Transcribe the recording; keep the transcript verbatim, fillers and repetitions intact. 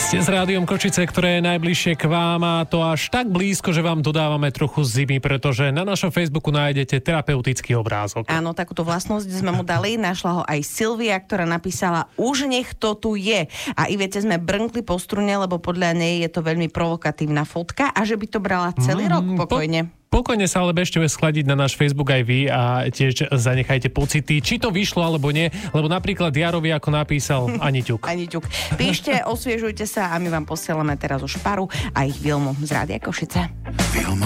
Ste s Rádiom Košice, ktoré je najbližšie k vám, a to až tak blízko, že vám dodávame trochu zimy, pretože na našom Facebooku nájdete terapeutický obrázok. Áno, takúto vlastnosť sme mu dali. Našla ho aj Silvia, ktorá napísala: už nech to tu je. A Ivete sme brnkli po strune, lebo podľa nej je to veľmi provokatívna fotka a že by to brala celý mm, rok pokojne. Po- Pokojne sa ale bežte schladiť na náš Facebook aj vy a tiež zanechajte pocity, či to vyšlo alebo nie, lebo napríklad Jarovi ako napísal ani ťuk. Ani ťuk. Píšte, osviežujte sa a my vám posielame teraz už paru a ich Vilmu z Rádia Košice. Vilma.